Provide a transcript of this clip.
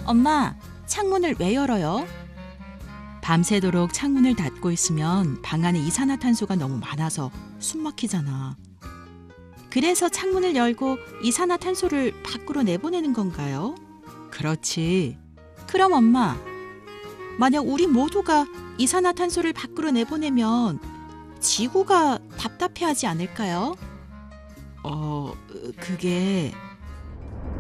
엄마, 창문을 왜 열어요? 밤새도록 창문을 닫고 있으면 방 안에 이산화탄소가 너무 많아서 숨 막히잖아. 그래서 창문을 열고 이산화탄소를 밖으로 내보내는 건가요? 그렇지. 그럼 엄마, 만약 우리 모두가 이산화탄소를 밖으로 내보내면 지구가 답답해하지 않을까요? 그게